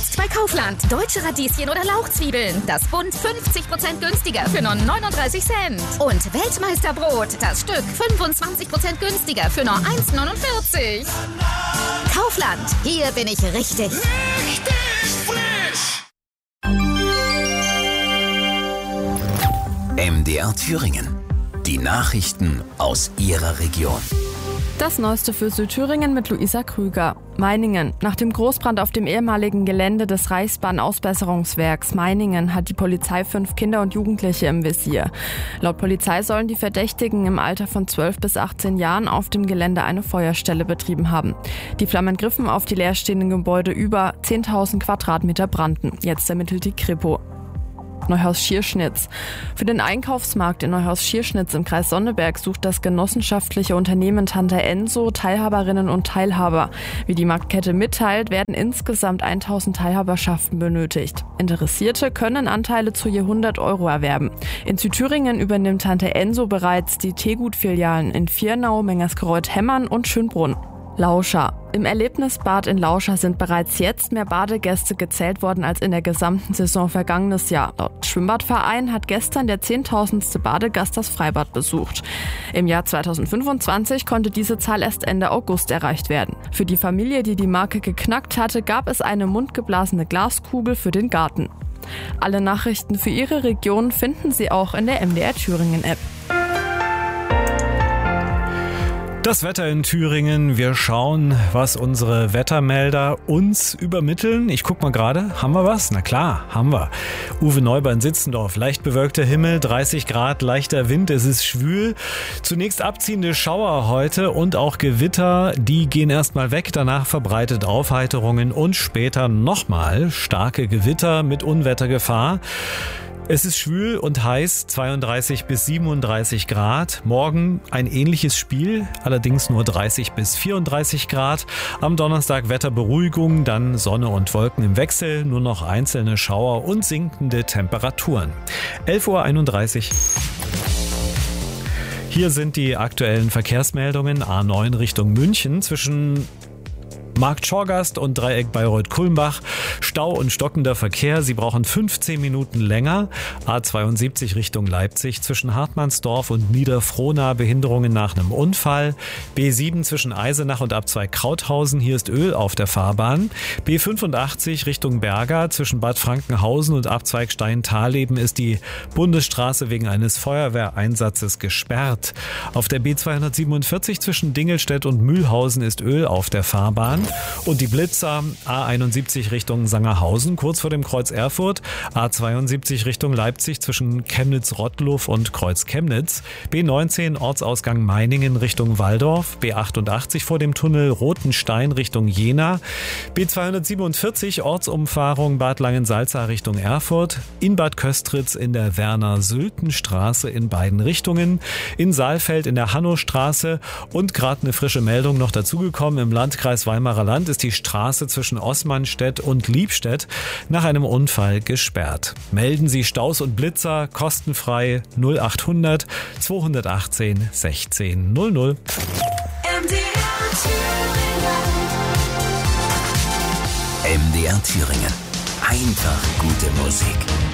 Jetzt bei Kaufland. Deutsche Radieschen oder Lauchzwiebeln. Das Bund 50% günstiger für nur 39 Cent. Und Weltmeisterbrot. Das Stück 25% günstiger für nur 1,49. Kaufland. Hier bin ich richtig. Richtig frisch! MDR Thüringen. Die Nachrichten aus Ihrer Region. Das Neueste für Südthüringen mit Luisa Krüger. Meiningen. Nach dem Großbrand auf dem ehemaligen Gelände des Reichsbahn-Ausbesserungswerks Meiningen hat die Polizei 5 Kinder und Jugendliche im Visier. Laut Polizei sollen die Verdächtigen im Alter von 12 bis 18 Jahren auf dem Gelände eine Feuerstelle betrieben haben. Die Flammen griffen auf die leerstehenden Gebäude, über 10.000 Quadratmeter brannten. Jetzt ermittelt die Kripo. Neuhaus-Schierschnitz. Für den Einkaufsmarkt in Neuhaus-Schierschnitz im Kreis Sonneberg sucht das genossenschaftliche Unternehmen Tante Enso Teilhaberinnen und Teilhaber. Wie die Marktkette mitteilt, werden insgesamt 1.000 Teilhaberschaften benötigt. Interessierte können Anteile zu je 100 € erwerben. In Südthüringen übernimmt Tante Enso bereits die Teegut-Filialen in Viernau, Mengersgereuth, Hemmern und Schönbrunn. Lauscha. Im Erlebnisbad in Lauscha sind bereits jetzt mehr Badegäste gezählt worden als in der gesamten Saison vergangenes Jahr. Laut Schwimmbadverein hat gestern der 10.000. Badegast das Freibad besucht. Im Jahr 2025 konnte diese Zahl erst Ende August erreicht werden. Für die Familie, die die Marke geknackt hatte, gab es eine mundgeblasene Glaskugel für den Garten. Alle Nachrichten für Ihre Region finden Sie auch in der MDR Thüringen App. Das Wetter in Thüringen. Wir schauen, was unsere Wettermelder uns übermitteln. Ich guck mal gerade. Haben wir was? Na klar, haben wir. Uwe Neuber in Sitzendorf. Leicht bewölkter Himmel, 30 Grad, leichter Wind. Es ist schwül. Zunächst abziehende Schauer heute und auch Gewitter. Die gehen erstmal weg. Danach verbreitet Aufheiterungen und später nochmal starke Gewitter mit Unwettergefahr. Es ist schwül und heiß, 32 bis 37 Grad. Morgen ein ähnliches Spiel, allerdings nur 30 bis 34 Grad. Am Donnerstag Wetterberuhigung, dann Sonne und Wolken im Wechsel, nur noch einzelne Schauer und sinkende Temperaturen. 11:31 Uhr. Hier sind die aktuellen Verkehrsmeldungen. A9 Richtung München zwischen Markt Schorgast und Dreieck Bayreuth-Kulmbach. Stau und stockender Verkehr. Sie brauchen 15 Minuten länger. A72 Richtung Leipzig zwischen Hartmannsdorf und Niederfrohna. Behinderungen nach einem Unfall. B7 zwischen Eisenach und Abzweig Krauthausen. Hier ist Öl auf der Fahrbahn. B85 Richtung Berga zwischen Bad Frankenhausen und Abzweig Stein-Thaleben ist die Bundesstraße wegen eines Feuerwehreinsatzes gesperrt. Auf der B247 zwischen Dingelstedt und Mühlhausen ist Öl auf der Fahrbahn. Und die Blitzer, A71 Richtung Sangerhausen, kurz vor dem Kreuz Erfurt, A72 Richtung Leipzig zwischen Chemnitz-Rottluff und Kreuz Chemnitz, B19 Ortsausgang Meiningen Richtung Walldorf, B88 vor dem Tunnel Rotenstein Richtung Jena, B247 Ortsumfahrung Bad Langensalza Richtung Erfurt, in Bad Köstritz in der Werner-Sülten-Straße in beiden Richtungen, in Saalfeld in der Hannostraße und gerade eine frische Meldung noch dazugekommen, im Landkreis Weimarer Land ist die Straße zwischen Osmanstedt und Liebstedt nach einem Unfall gesperrt. Melden Sie Staus und Blitzer kostenfrei 0800 218 16 00. MDR Thüringen. Einfach gute Musik.